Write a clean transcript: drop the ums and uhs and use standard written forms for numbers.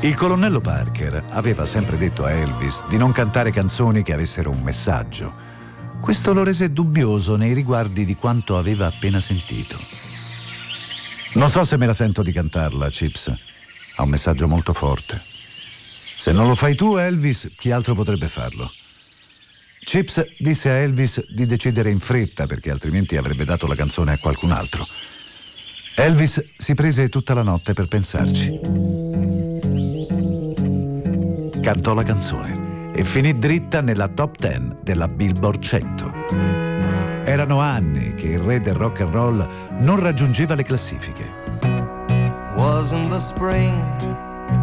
Il colonnello Parker aveva sempre detto a Elvis di non cantare canzoni che avessero un messaggio. Questo lo rese dubbioso nei riguardi di quanto aveva appena sentito. Non so se me la sento di cantarla, Chips. Ha un messaggio molto forte. Se non lo fai tu, Elvis, chi altro potrebbe farlo? Chips disse a Elvis di decidere in fretta perché altrimenti avrebbe dato la canzone a qualcun altro. Elvis si prese tutta la notte per pensarci. Cantò la canzone e finì dritta nella top 10 della Billboard 100. Erano anni che il re del rock and roll non raggiungeva le classifiche. Was in the spring